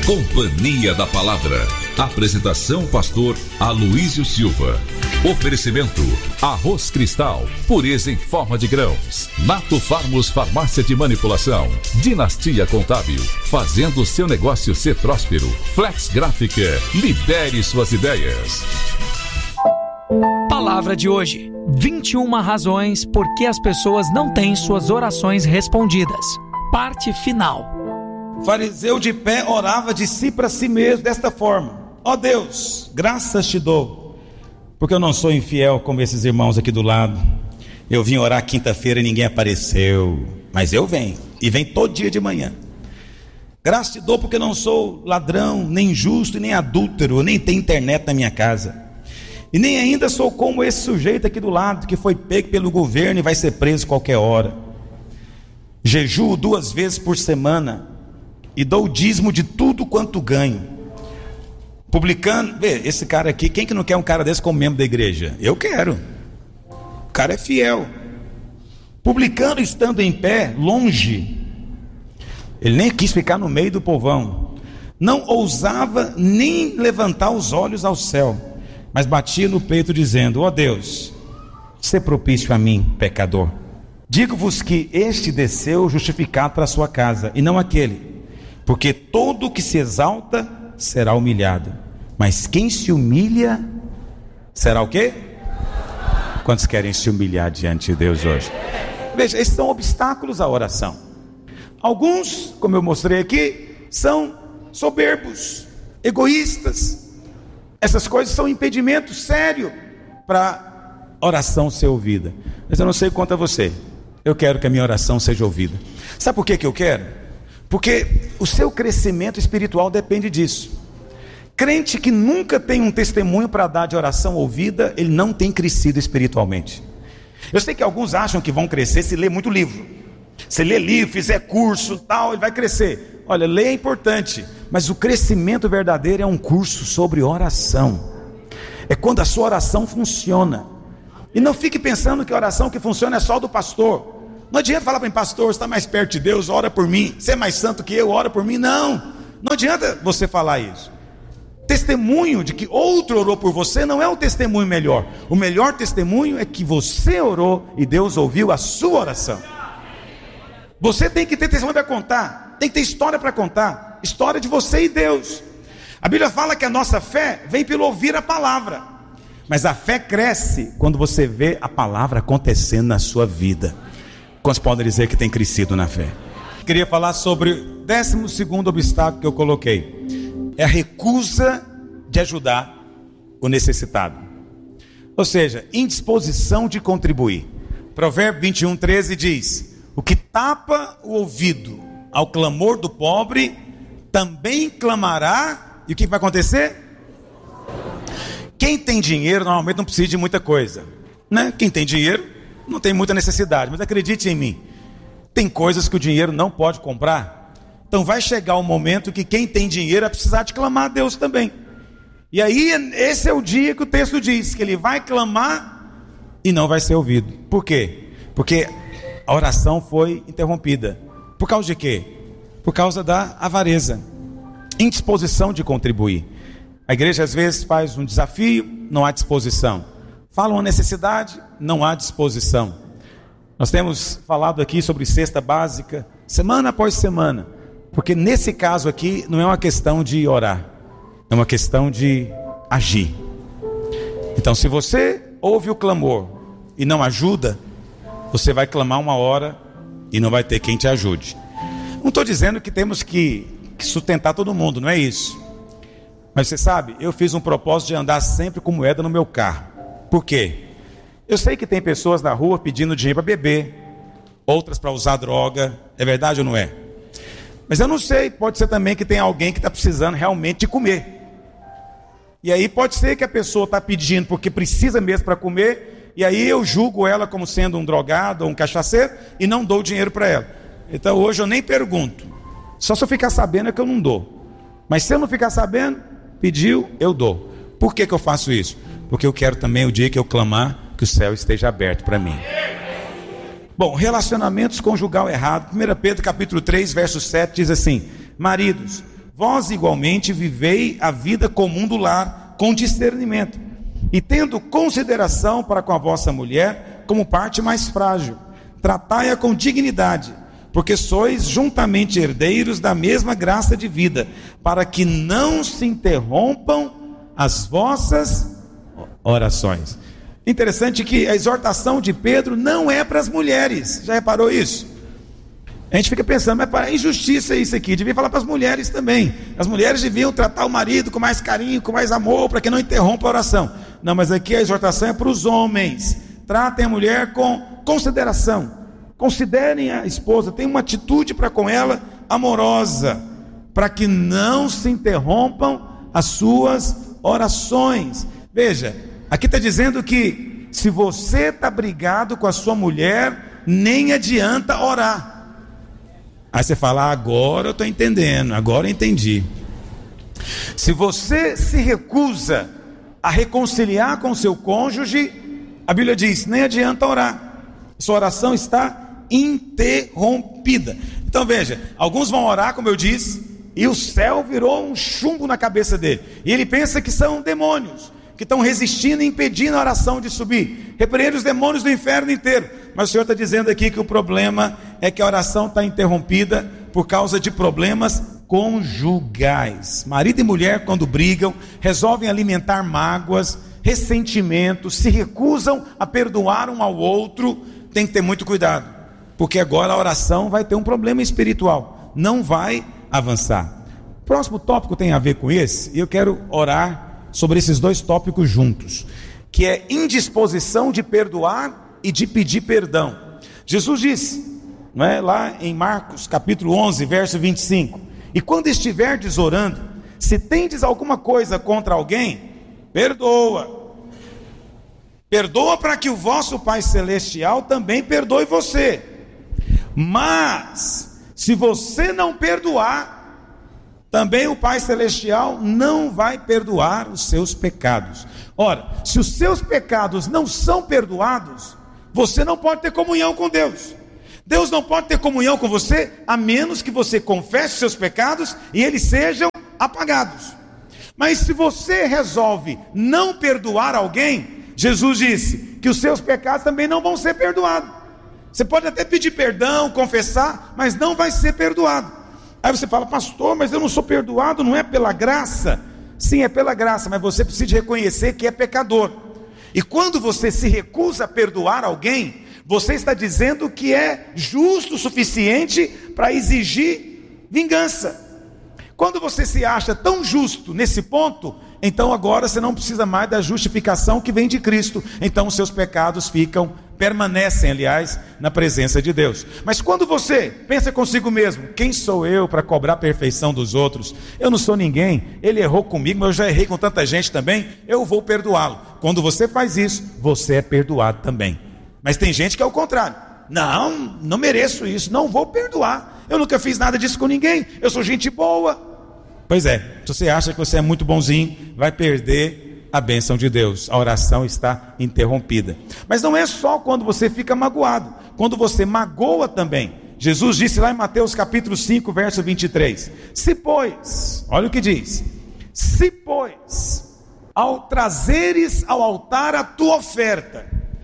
Companhia da Palavra. Apresentação pastor Aloísio Silva. Oferecimento: Arroz Cristal, pureza em forma de grãos. Nato Farmos Farmácia de Manipulação. Dinastia Contábil, fazendo seu negócio ser próspero. Flex Gráfica, libere suas ideias. Palavra de hoje: 21 razões por que as pessoas não têm suas orações respondidas. Parte final. O fariseu de pé orava de si para si mesmo desta forma: ó Deus, graças te dou, porque eu não sou infiel como esses irmãos aqui do lado. Eu vim orar quinta-feira e ninguém apareceu, mas eu venho, e venho todo dia de manhã. Graças te dou porque eu não sou ladrão, nem injusto e nem adúltero, nem tenho internet na minha casa, e nem ainda sou como esse sujeito aqui do lado, que foi pego pelo governo e vai ser preso qualquer hora. Jejuo 2 vezes por semana e dou o dízimo de tudo quanto ganho. Publicando, vê, esse cara aqui, quem que não quer um cara desse como membro da igreja? Eu quero. O cara é fiel. Publicando, estando em pé, longe. Ele nem quis ficar no meio do povão. Não ousava nem levantar os olhos ao céu, mas batia no peito dizendo: ó Deus, sê propício a mim, pecador. Digo-vos que este desceu justificado para a sua casa, e não aquele. Porque todo o que se exalta será humilhado, mas quem se humilha será o quê? Quantos querem se humilhar diante de Deus hoje? Veja, esses são obstáculos à oração. Alguns, como eu mostrei aqui, são soberbos, egoístas. Essas coisas são impedimento sério para a oração ser ouvida. Mas eu não sei quanto a você, eu quero que a minha oração seja ouvida. Sabe por que eu quero? Porque o seu crescimento espiritual depende disso. Crente que nunca tem um testemunho para dar de oração ouvida, ele não tem crescido espiritualmente. Eu sei que alguns acham que vão crescer se ler muito livro. Se ler livro, fizer curso, tal, ele vai crescer. Olha, ler é importante, mas o crescimento verdadeiro é um curso sobre oração. É quando a sua oração funciona. E não fique pensando que a oração que funciona é só do pastor. Não adianta falar para mim: pastor, você está mais perto de Deus, ora por mim. Você é mais santo que eu, ora por mim. Não adianta você falar isso. Testemunho de que outro orou por você não é o testemunho melhor. O melhor testemunho é que você orou e Deus ouviu a sua oração. Você tem que ter testemunho para contar, tem que ter história para contar, história de você e Deus. A Bíblia fala que a nossa fé vem pelo ouvir a palavra, mas a fé cresce quando você vê a palavra acontecendo na sua vida. Quantos podem dizer que tem crescido na fé? Queria falar sobre o 12º obstáculo que eu coloquei. É a recusa de ajudar o necessitado. Ou seja, indisposição de contribuir. Provérbio 21:13 diz: o que tapa o ouvido ao clamor do pobre, também clamará. E o que vai acontecer? Quem tem dinheiro normalmente não precisa de muita coisa, né? Quem tem dinheiro não tem muita necessidade, mas acredite em mim, tem coisas que o dinheiro não pode comprar. Então vai chegar um momento que quem tem dinheiro vai precisar de clamar a Deus também. E aí esse é o dia que o texto diz que ele vai clamar e não vai ser ouvido. Por quê? Porque a oração foi interrompida. Por causa de quê? Por causa da avareza, indisposição de contribuir. A igreja às vezes faz um desafio, não há disposição. Fala uma necessidade, não há disposição. Nós temos falado aqui sobre cesta básica, semana após semana, porque nesse caso aqui não é uma questão de orar, é uma questão de agir. Então, se você ouve o clamor e não ajuda, você vai clamar uma hora e não vai ter quem te ajude. Não estou dizendo que temos que sustentar todo mundo, não é isso. Mas você sabe, eu fiz um propósito de andar sempre com moeda no meu carro. Por quê? Eu sei que tem pessoas na rua pedindo dinheiro para beber, outras para usar droga. É verdade ou não é? Mas eu não sei, pode ser também que tem alguém que está precisando realmente de comer. E aí pode ser que a pessoa está pedindo porque precisa mesmo para comer, e aí eu julgo ela como sendo um drogado ou um cachaceiro e não dou dinheiro para ela. Então hoje eu nem pergunto. Só se eu ficar sabendo é que eu não dou. Mas se eu não ficar sabendo, pediu, eu dou. Por que eu faço isso? Porque eu quero também o dia que eu clamar, que o céu esteja aberto para mim. Bom, relacionamentos conjugal errado. 1 Pedro capítulo 3, verso 7 diz assim: maridos, vós igualmente vivei a vida comum do lar com discernimento, e tendo consideração para com a vossa mulher como parte mais frágil, tratai-a com dignidade, porque sois juntamente herdeiros da mesma graça de vida, para que não se interrompam as vossas orações. Interessante que a exortação de Pedro não é para as mulheres, já reparou isso? A gente fica pensando, mas para injustiça isso aqui, devia falar para as mulheres também. As mulheres deviam tratar o marido com mais carinho, com mais amor, para que não interrompa a oração. Não, mas aqui a exortação é para os homens. Tratem a mulher com consideração, considerem a esposa, tenham uma atitude para com ela amorosa, para que não se interrompam as suas orações. Veja, aqui está dizendo que se você está brigado com a sua mulher, nem adianta orar. Aí você fala, agora eu estou entendendo, agora eu entendi. Se você se recusa a reconciliar com o seu cônjuge, a Bíblia diz, nem adianta orar, sua oração está interrompida. Então veja, alguns vão orar, como eu disse, e o céu virou um chumbo na cabeça dele, e ele pensa que são demônios que estão resistindo e impedindo a oração de subir. Repreende os demônios do inferno inteiro. Mas o Senhor está dizendo aqui que o problema é que a oração está interrompida por causa de problemas conjugais. Marido e mulher, quando brigam, resolvem alimentar mágoas, ressentimentos, se recusam a perdoar um ao outro. Tem que ter muito cuidado, porque agora a oração vai ter um problema espiritual, não vai avançar. O próximo tópico tem a ver com esse, e eu quero orar sobre esses dois tópicos juntos, que é indisposição de perdoar e de pedir perdão. Jesus disse, não é, lá em Marcos capítulo 11, verso 25, e quando estiverdes orando, se tendes alguma coisa contra alguém, perdoa para que o vosso Pai Celestial também perdoe você. Mas se você não perdoar, também o Pai Celestial não vai perdoar os seus pecados. Ora, se os seus pecados não são perdoados, você não pode ter comunhão com Deus. Deus não pode ter comunhão com você, a menos que você confesse os seus pecados e eles sejam apagados. Mas se você resolve não perdoar alguém, Jesus disse que os seus pecados também não vão ser perdoados. Você pode até pedir perdão, confessar, mas não vai ser perdoado. Aí você fala, pastor, mas eu não sou perdoado, não é pela graça? Sim, é pela graça, mas você precisa reconhecer que é pecador. E quando você se recusa a perdoar alguém, você está dizendo que é justo o suficiente para exigir vingança. Quando você se acha tão justo nesse ponto, então agora você não precisa mais da justificação que vem de Cristo. Então os seus pecados permanecem, aliás, na presença de Deus. Mas quando você pensa consigo mesmo, quem sou eu para cobrar a perfeição dos outros? Eu não sou ninguém, ele errou comigo, mas eu já errei com tanta gente também, eu vou perdoá-lo. Quando você faz isso, você é perdoado também. Mas tem gente que é o contrário. Não mereço isso, não vou perdoar. Eu nunca fiz nada disso com ninguém, eu sou gente boa. Pois é, se você acha que você é muito bonzinho, vai perder a bênção de Deus. A oração está interrompida. Mas não é só quando você fica magoado, quando você magoa também. Jesus disse lá em Mateus capítulo 5, verso 23, se pois, olha o que diz, se pois, ao trazeres ao altar a tua oferta,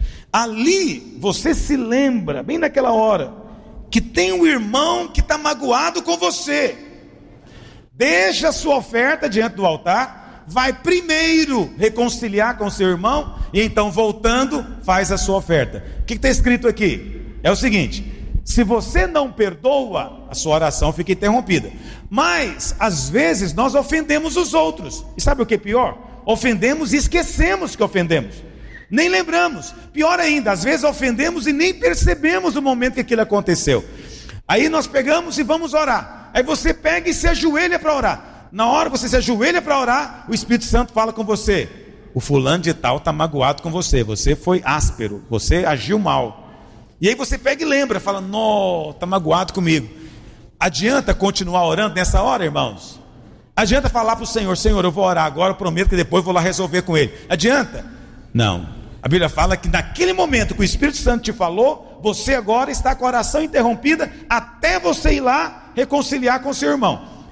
ali você se lembra, bem naquela hora, que tem um irmão que está magoado com você, deixa a sua oferta diante do altar, vai primeiro reconciliar com seu irmão, e então voltando, faz a sua oferta. O que está escrito aqui? É o seguinte, se você não perdoa, a sua oração fica interrompida. Mas, às vezes, nós ofendemos os outros, e sabe o que é pior? Ofendemos e esquecemos que ofendemos, nem lembramos. Pior ainda, às vezes ofendemos e nem percebemos o momento que aquilo aconteceu. Aí nós pegamos e vamos orar. Aí você pega e se ajoelha para orar. Na hora que você se ajoelha para orar, o Espírito Santo fala com você, o fulano de tal está magoado com você, você foi áspero, você agiu mal. E aí você pega e lembra, fala, não, está magoado comigo. Adianta continuar orando nessa hora, irmãos? Adianta falar para o Senhor, Senhor, eu vou orar agora, eu prometo que depois eu vou lá resolver com ele. Adianta? Não. A Bíblia fala que naquele momento que o Espírito Santo te falou, você agora está com a oração interrompida até você ir lá reconciliar com seu irmão.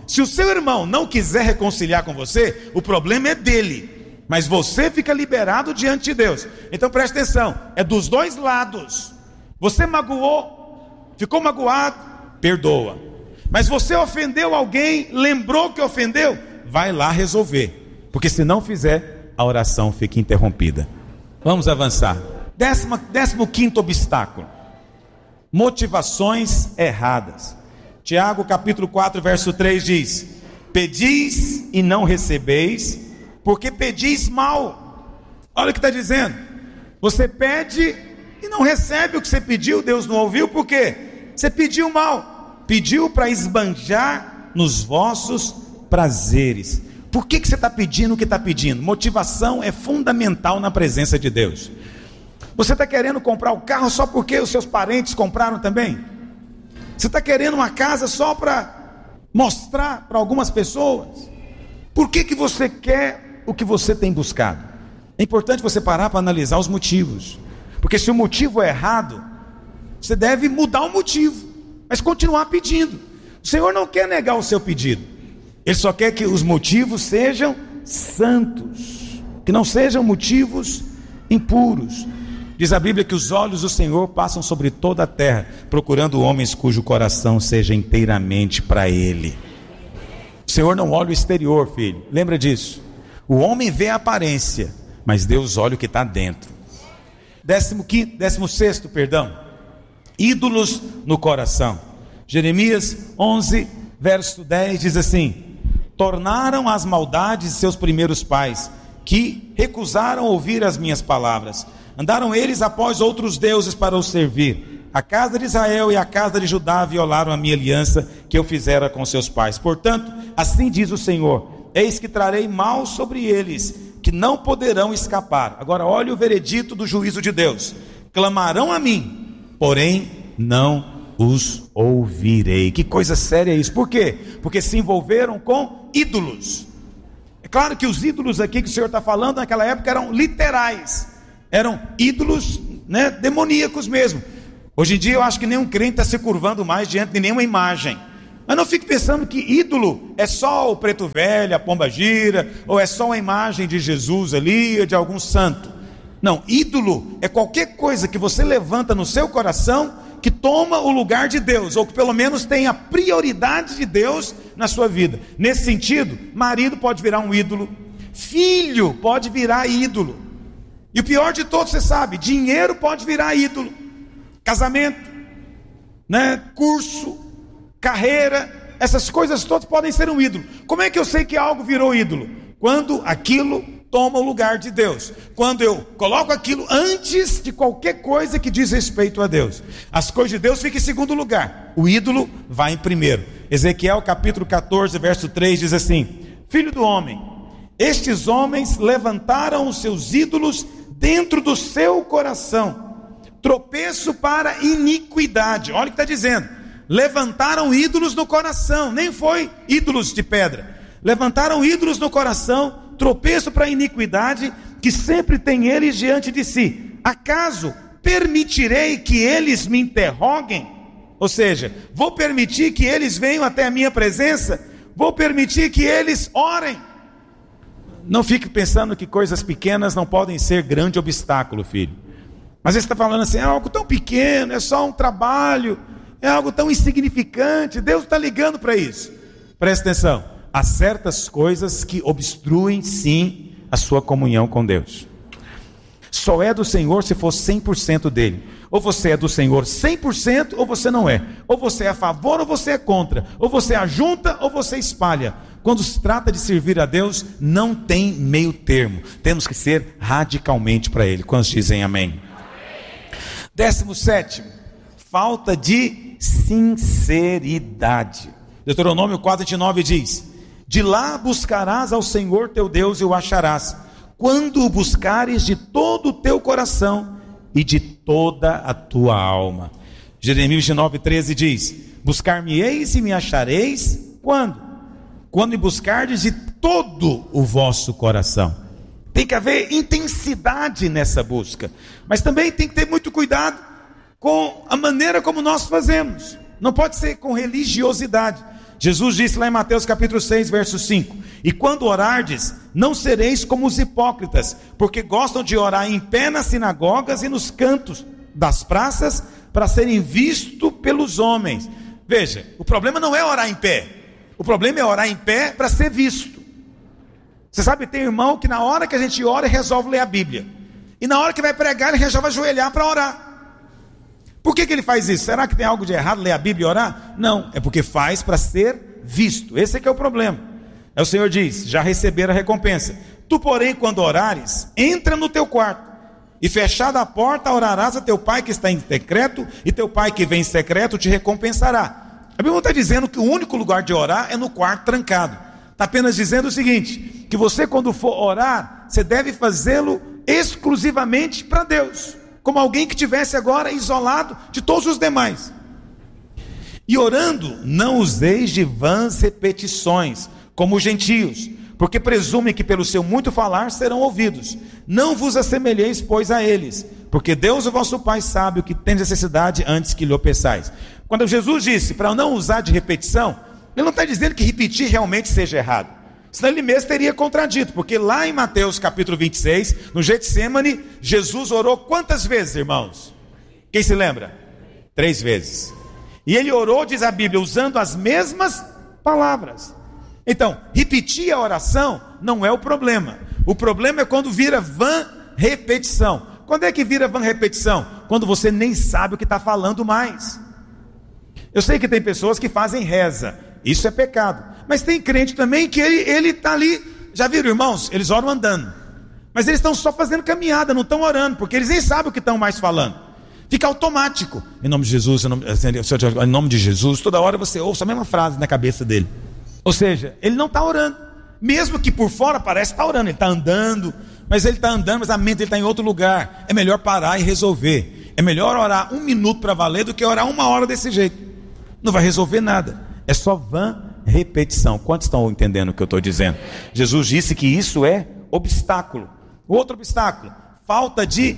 Se o seu irmão não quiser reconciliar com você, o problema é dele, mas você fica liberado diante de Deus. Então preste atenção, é dos dois lados. Você magoou, ficou magoado, perdoa. Mas você ofendeu alguém, lembrou que ofendeu, vai lá resolver, porque se não fizer, a oração fica interrompida. Vamos avançar. 15º obstáculo: motivações erradas. Tiago capítulo 4 verso 3 diz: pedis e não recebeis, porque pedis mal. Olha o que está dizendo. Você pede e não recebe o que você pediu. Deus não ouviu, por quê? Você pediu mal, pediu para esbanjar nos vossos prazeres. Por que você está pedindo o que está pedindo? Motivação é fundamental na presença de Deus. Você está querendo comprar o carro só porque os seus parentes compraram também? Você está querendo uma casa só para mostrar para algumas pessoas? Por que você quer o que você tem buscado? É importante você parar para analisar os motivos, porque se o motivo é errado, você deve mudar o motivo, mas continuar pedindo. O Senhor não quer negar o seu pedido, Ele só quer que os motivos sejam santos, que não sejam motivos impuros. Diz a Bíblia que os olhos do Senhor passam sobre toda a terra, procurando homens cujo coração seja inteiramente para Ele. O Senhor não olha o exterior, filho, lembra disso. O homem vê a aparência, mas Deus olha o que está dentro. 16º, ídolos no coração. Jeremias 11 verso 10 diz assim: tornaram as maldades de seus primeiros pais, que recusaram ouvir as minhas palavras. Andaram eles após outros deuses para os servir. A casa de Israel e a casa de Judá violaram a minha aliança que eu fizera com seus pais. Portanto, assim diz o Senhor: eis que trarei mal sobre eles, que não poderão escapar. Agora olhe o veredito do juízo de Deus: clamarão a mim, porém não os ouvirei. Que coisa séria é isso. Por quê? Porque se envolveram com ídolos. É claro que os ídolos aqui que o Senhor está falando naquela época eram literais, eram ídolos, demoníacos mesmo. Hoje em dia eu acho que nenhum crente está se curvando mais diante de nenhuma imagem. Mas não fique pensando que ídolo é só o preto velho, a pomba gira, ou é só a imagem de Jesus ali, ou de algum santo. Não, ídolo é qualquer coisa que você levanta no seu coração que toma o lugar de Deus, ou que pelo menos tem a prioridade de Deus na sua vida. Nesse sentido, marido pode virar um ídolo, filho pode virar ídolo, e o pior de todos, você sabe, dinheiro pode virar ídolo, casamento, curso, carreira, essas coisas todas podem ser um ídolo. Como é que eu sei que algo virou ídolo? Quando aquilo toma o lugar de Deus, quando eu coloco aquilo antes de qualquer coisa que diz respeito a Deus. As coisas de Deus ficam em segundo lugar, o ídolo vai em primeiro. Ezequiel capítulo 14 verso 3 diz assim: filho do homem, estes homens levantaram os seus ídolos dentro do seu coração, tropeço para iniquidade. Olha o que está dizendo: levantaram ídolos no coração, nem foi ídolos de pedra, levantaram ídolos no coração, tropeço para a iniquidade, que sempre tem eles diante de si. Acaso permitirei que eles me interroguem? Ou seja, vou permitir que eles venham até a minha presença? Vou permitir que eles orem? Não fique pensando que coisas pequenas não podem ser grande obstáculo, filho. Mas você está falando assim, é algo tão pequeno, é só um trabalho, é algo tão insignificante. Deus está ligando para isso. Presta atenção. Há certas coisas que obstruem sim a sua comunhão com Deus. Só é do Senhor se for 100% dele. Ou você é do Senhor 100% ou você não é. Ou você é a favor ou você é contra. Ou você ajunta ou você espalha. Quando se trata de servir a Deus, não tem meio termo. Temos que ser radicalmente para Ele. Quantos dizem amém? 17, falta de sinceridade. Deuteronômio 4:9 diz: de lá buscarás ao Senhor teu Deus e o acharás, quando o buscares de todo o teu coração e de toda a tua alma. Jeremias 9:13 diz: buscar-me-eis e me achareis, quando? Quando me buscardes de todo o vosso coração. Tem que haver intensidade nessa busca, mas também tem que ter muito cuidado com a maneira como nós fazemos. Não pode ser com religiosidade. Jesus disse lá em Mateus capítulo 6, verso 5: e quando orardes, não sereis como os hipócritas, porque gostam de orar em pé nas sinagogas e nos cantos das praças, para serem vistos pelos homens. Veja, o problema não é orar em pé, o problema é orar em pé para ser visto. Você sabe, tem irmão que na hora que a gente ora, resolve ler a Bíblia, e na hora que vai pregar, ele resolve ajoelhar para orar. Por que ele faz isso? Será que tem algo de errado ler a Bíblia e orar? Não, é porque faz para ser visto. Esse é que é o problema. Aí o Senhor diz: já receberam a recompensa. Tu, porém, quando orares, entra no teu quarto, e fechada a porta, orarás a teu pai que está em secreto, e teu pai que vem em secreto te recompensará. A Bíblia não está dizendo que o único lugar de orar é no quarto trancado. Está apenas dizendo o seguinte: que você, quando for orar, você deve fazê-lo exclusivamente para Deus, como alguém que estivesse agora isolado de todos os demais. E orando, não useis de vãs repetições, como os gentios, porque presumem que pelo seu muito falar serão ouvidos. Não vos assemelheis, pois, a eles, porque Deus, o vosso Pai, sabe o que tem necessidade antes que lhe o peçais. Quando Jesus disse para não usar de repetição, ele não está dizendo que repetir realmente seja errado, senão ele mesmo teria contradito, porque lá em Mateus capítulo 26, no Getsêmani, Jesus orou quantas vezes, irmãos? Quem se lembra? 3 vezes. E ele orou, diz a Bíblia, usando as mesmas palavras. Então, repetir a oração não é o problema. O problema é quando vira vã repetição. Quando é que vira vã repetição? Quando você nem sabe o que está falando mais. Eu sei que tem pessoas que fazem reza, isso é pecado. Mas tem crente também que ele está ali. Já viram, irmãos? Eles oram andando, mas eles estão só fazendo caminhada, não estão orando, porque eles nem sabem o que estão mais falando. Fica automático. Em nome de Jesus, em nome de Jesus. Toda hora você ouça a mesma frase na cabeça dele. Ou seja, ele não está orando, mesmo que por fora parece estar orando. Ele está andando, mas a mente dele está em outro lugar. É melhor parar e resolver. É melhor orar 1 minuto para valer do que orar 1 hora desse jeito. Não vai resolver nada, é só vã repetição. Quantos estão entendendo o que eu estou dizendo? Jesus disse que isso é obstáculo. O outro obstáculo, falta de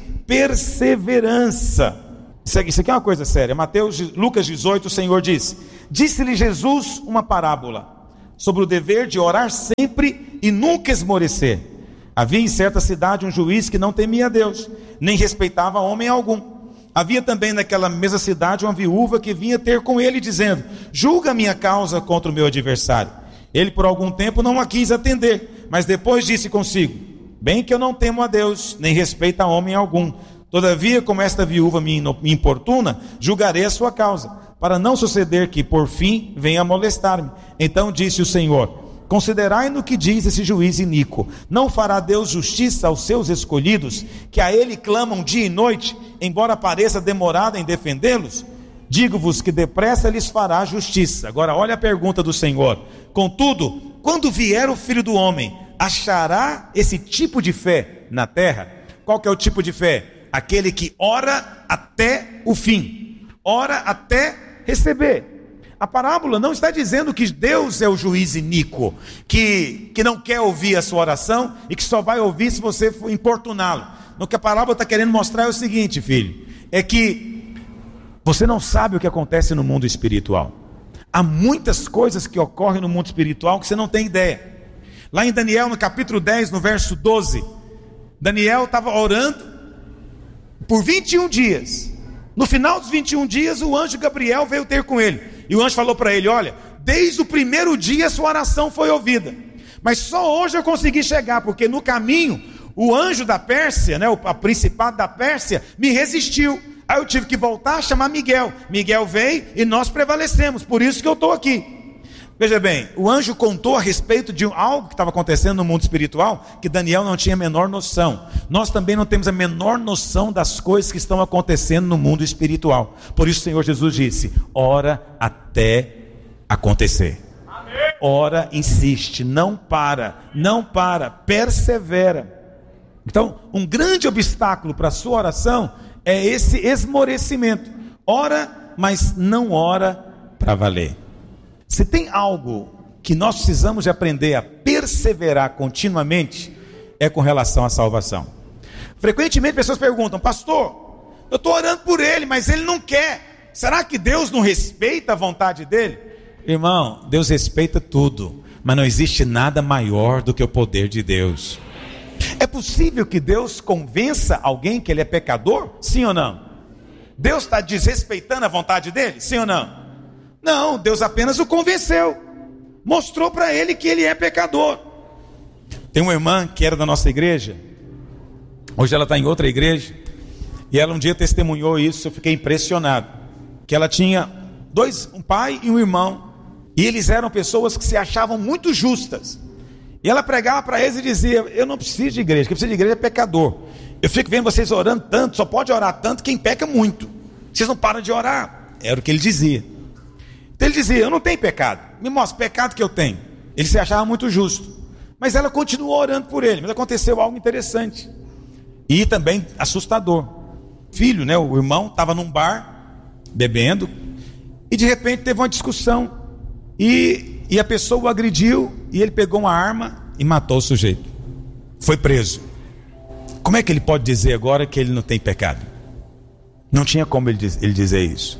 perseverança. Isso aqui é uma coisa séria. Lucas 18, o Senhor disse: disse-lhe Jesus uma parábola sobre o dever de orar sempre e nunca esmorecer. Havia em certa cidade um juiz que não temia a Deus, nem respeitava homem algum. Havia também naquela mesma cidade uma viúva que vinha ter com ele, dizendo: julga a minha causa contra o meu adversário. Ele por algum tempo não a quis atender, mas depois disse consigo: bem que eu não temo a Deus, nem respeito a homem algum. Todavia, como esta viúva me importuna, julgarei a sua causa, para não suceder que por fim venha a molestar-me. Então disse o Senhor: considerai no que diz esse juiz iníquo. Não fará Deus justiça aos seus escolhidos, que a ele clamam dia e noite, embora pareça demorado em defendê-los? Digo-vos que depressa lhes fará justiça. Agora olha a pergunta do Senhor: contudo, quando vier o Filho do Homem, achará esse tipo de fé na terra? Qual que é o tipo de fé? Aquele que ora até o fim, ora até receber. A parábola não está dizendo que Deus é o juiz iníquo, que não quer ouvir a sua oração e que só vai ouvir se você for importuná-lo. O que a parábola está querendo mostrar é o seguinte, filho: é que você não sabe o que acontece no mundo espiritual. Há muitas coisas que ocorrem no mundo espiritual que você não tem ideia. Lá em Daniel, no capítulo 10, no verso 12, Daniel estava orando por 21 dias. No final dos 21 dias, o anjo Gabriel veio ter com ele. E o anjo falou para ele: olha, desde o primeiro dia a sua oração foi ouvida, mas só hoje eu consegui chegar, porque no caminho o anjo da Pérsia, a principado da Pérsia, me resistiu. Aí eu tive que voltar a chamar Miguel. Miguel veio e nós prevalecemos, por isso que eu estou aqui. Veja bem, o anjo contou a respeito de algo que estava acontecendo no mundo espiritual, que Daniel não tinha a menor noção. Nós também não temos a menor noção das coisas que estão acontecendo no mundo espiritual. Por isso o Senhor Jesus disse: ora até acontecer. Ora, insiste, não para, persevera. Então, um grande obstáculo para a sua oração é esse esmorecimento. Ora, mas não ora para valer. Se tem algo que nós precisamos de aprender a perseverar continuamente, é com relação à salvação. Frequentemente pessoas perguntam: pastor, eu estou orando por ele, mas ele não quer. Será que Deus não respeita a vontade dele? Irmão, Deus respeita tudo, mas não existe nada maior do que o poder de Deus. É possível que Deus convença alguém que ele é pecador? Sim ou não? Deus está desrespeitando a vontade dele? Sim ou não? Não, Deus apenas o convenceu, mostrou para ele que ele é pecador. Tem uma irmã que era da nossa igreja, hoje ela está em outra igreja, e ela um dia testemunhou isso. Eu fiquei impressionado, que ela tinha um pai e um irmão, e eles eram pessoas que se achavam muito justas, e ela pregava para eles e dizia: eu não preciso de igreja, quem precisa de igreja é pecador. Eu fico vendo vocês orando tanto, só pode orar tanto quem peca muito, vocês não param de orar. Era o que ele dizia. Então ele dizia: eu não tenho pecado, me mostra o pecado que eu tenho. Ele se achava muito justo, mas ela continuou orando por ele. Mas aconteceu algo interessante e também assustador. Filho, né, o irmão estava num bar bebendo, e de repente teve uma discussão, e a pessoa o agrediu, e ele pegou uma arma e matou o sujeito, foi preso. Como é que ele pode dizer agora que ele não tem pecado? Não tinha como ele dizer isso.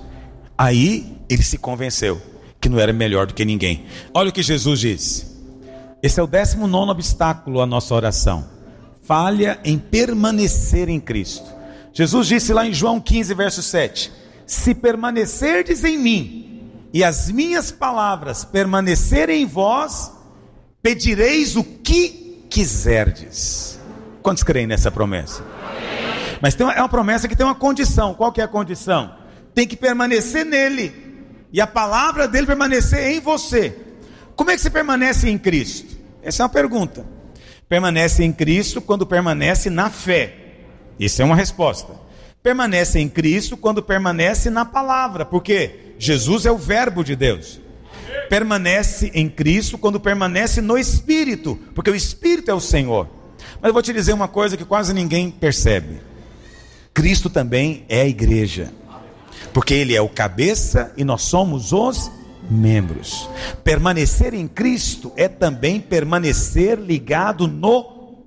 Aí ele se convenceu que não era melhor do que ninguém. Olha o que Jesus disse. Esse é o 19º obstáculo à nossa oração: falha em permanecer em Cristo. Jesus disse lá em João 15, verso 7: se permanecerdes em mim, e as minhas palavras permanecerem em vós, pedireis o que quiserdes. Quantos creem nessa promessa? Mas é uma promessa que tem uma condição. Qual que é a condição? Tem que permanecer nele, e a palavra dele permanecer em você. Como é que você permanece em Cristo? Essa é uma pergunta. Permanece em Cristo quando permanece na fé. Isso é uma resposta. Permanece em Cristo quando permanece na palavra, porque Jesus é o verbo de Deus. Permanece em Cristo quando permanece no Espírito, porque o Espírito é o Senhor. Mas eu vou te dizer uma coisa que quase ninguém percebe: Cristo também é a igreja, porque Ele é o cabeça e nós somos os membros. Permanecer em Cristo é também permanecer ligado no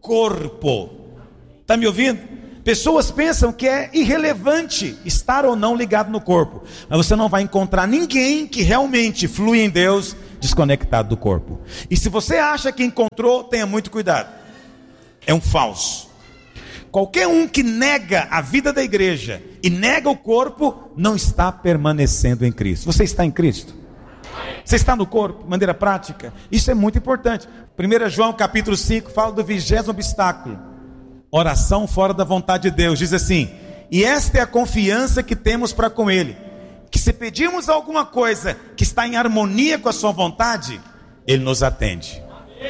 corpo. Está me ouvindo? Pessoas pensam que é irrelevante estar ou não ligado no corpo, mas você não vai encontrar ninguém que realmente flui em Deus desconectado do corpo. E se você acha que encontrou, tenha muito cuidado, é um falso. Qualquer um que nega a vida da igreja e nega o corpo, não está permanecendo em Cristo. Você está em Cristo? Você está no corpo, de maneira prática? Isso é muito importante. 1 João capítulo 5 fala do 20º obstáculo: oração fora da vontade de Deus. Diz assim: e esta é a confiança que temos para com Ele, que se pedirmos alguma coisa que está em harmonia com a sua vontade, Ele nos atende.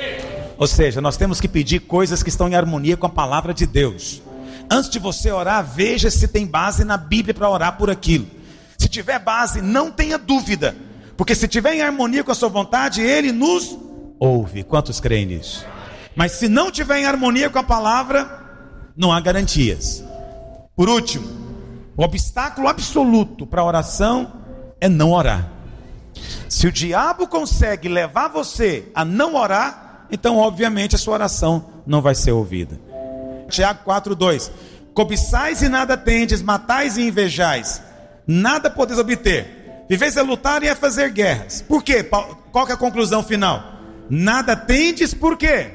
Ou seja, nós temos que pedir coisas que estão em harmonia com a palavra de Deus. Antes de você orar, veja se tem base na Bíblia para orar por aquilo. Se tiver base, não tenha dúvida, porque se tiver em harmonia com a sua vontade, Ele nos ouve. Quantos creem nisso? Mas se não tiver em harmonia com a palavra, não há garantias. Por último, o obstáculo absoluto para a oração é não orar. Se o diabo consegue levar você a não orar, então obviamente a sua oração não vai ser ouvida. Tiago 4:2: cobiçais e nada tendes, matais e invejais, nada podeis obter, viveis a lutar e a fazer guerras. Por quê? Qual que é a conclusão final? Nada tendes, por quê?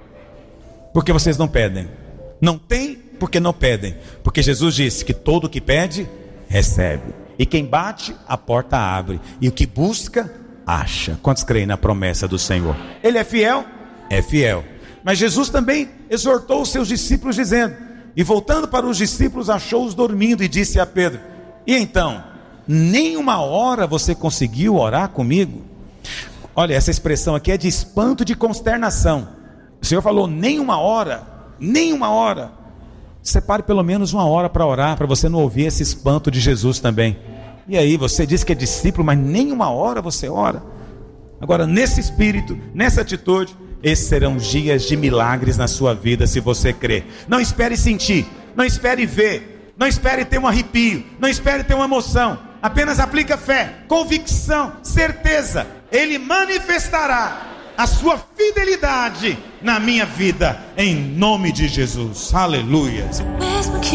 Porque vocês não pedem. Não tem porque não pedem, porque Jesus disse que todo o que pede, recebe, e quem bate, a porta abre, e o que busca, acha. Quantos creem na promessa do Senhor? Ele é fiel? É fiel. Mas Jesus também exortou os seus discípulos dizendo, e voltando para os discípulos, achou-os dormindo e disse a Pedro: e então, nem uma hora você conseguiu orar comigo? Olha, essa expressão aqui é de espanto, de consternação. O Senhor falou nem uma hora. Separe pelo menos uma hora para orar, para você não ouvir esse espanto de Jesus também. E aí, você diz que é discípulo, mas nem uma hora você ora? Agora, nesse espírito, nessa atitude, esses serão dias de milagres na sua vida, se você crer. Não espere sentir, não espere ver, não espere ter um arrepio, não espere ter uma emoção. Apenas aplica fé, convicção, certeza. Ele manifestará a sua fidelidade na minha vida, em nome de Jesus. Aleluia.